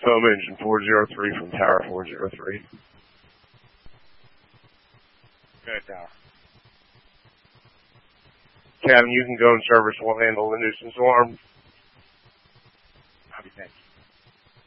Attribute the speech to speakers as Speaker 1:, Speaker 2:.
Speaker 1: Foam engine 403 from Tower 403.
Speaker 2: Good, Tower.
Speaker 1: Captain, you can go in service. We'll handle the nuisance alarm.
Speaker 2: Copy, thanks.